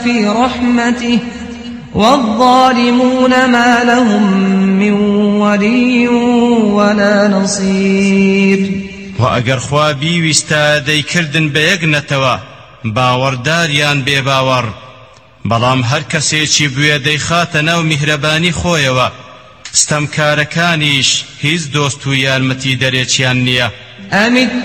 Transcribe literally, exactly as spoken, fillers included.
في رحمته والظالمون ما لهم من ولي ولا نصير. وأجر خوابي ويستادي كردن بيجنتوا باورداريان بباور بلام هر کسیچی بوی دیخاتنا و مهربانی خویوا ستمکارکانیش هیچ دوست و یارمتی دریچیان نیه.